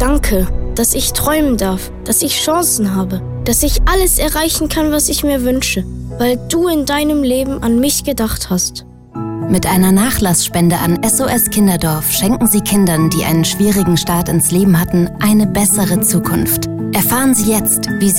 Danke, dass ich träumen darf, dass ich Chancen habe, dass ich alles erreichen kann, was ich mir wünsche, weil du in deinem Leben an mich gedacht hast. Mit einer Nachlassspende an SOS Kinderdorf schenken Sie Kindern, die einen schwierigen Start ins Leben hatten, eine bessere Zukunft. Erfahren Sie jetzt, wie Sie